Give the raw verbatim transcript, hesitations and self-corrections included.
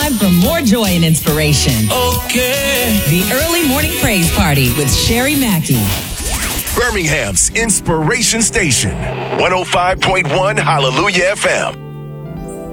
time for more joy and inspiration. Okay. The Early Morning Praise Party with Sherry Mackey. Birmingham's Inspiration Station, one oh five point one Hallelujah F M.